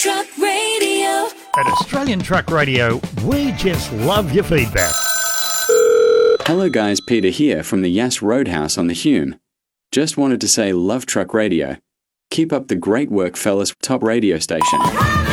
Truck Radio. At Australian Truck Radio, we just love your feedback. Hello guys, Peter here from the Yass Roadhouse on the Hume. Just wanted to say love Truck Radio. Keep up the great work, fellas. Top radio station.